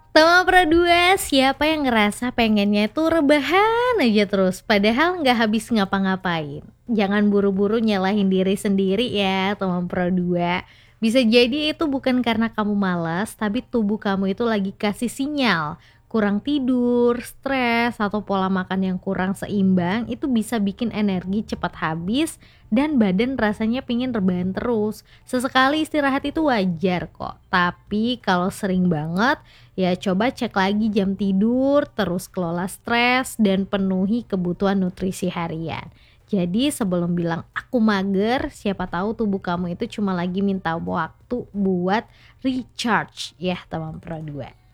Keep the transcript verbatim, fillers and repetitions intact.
Teman Pro dua, siapa yang ngerasa pengennya itu rebahan aja terus, padahal nggak habis ngapa-ngapain? Jangan buru-buru nyalahin diri sendiri ya, teman Pro dua. Bisa jadi itu bukan karena kamu malas, tapi tubuh kamu itu lagi kasih sinyal. Kurang tidur, stres, atau pola makan yang kurang seimbang itu bisa bikin energi cepat habis dan badan rasanya pingin rebahan terus. Sesekali istirahat itu wajar kok, tapi kalau sering banget, ya coba cek lagi jam tidur, terus kelola stres, dan penuhi kebutuhan nutrisi harian. Jadi sebelum bilang aku mager, siapa tahu tubuh kamu itu cuma lagi minta waktu buat recharge ya teman Pro dua.